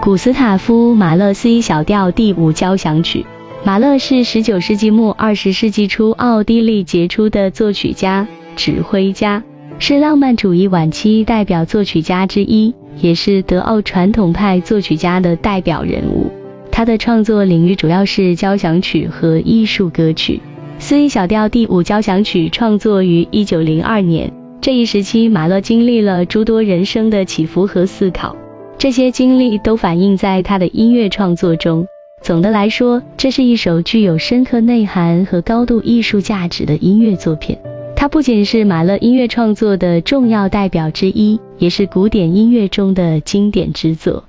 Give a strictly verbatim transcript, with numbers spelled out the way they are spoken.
古斯塔夫·马勒 C 小调第五交响曲。马勒是十九世纪末二十世纪初奥地利杰出的作曲家、指挥家，是浪漫主义晚期代表作曲家之一，也是德奥传统派作曲家的代表人物。他的创作领域主要是交响曲和艺术歌曲。C 小调第五交响曲创作于一九零二年，这一时期马勒经历了诸多人生的起伏和思考，这些经历都反映在他的音乐创作中。总的来说，这是一首具有深刻内涵和高度艺术价值的音乐作品。它不仅是马勒音乐创作的重要代表之一，也是古典音乐中的经典之作。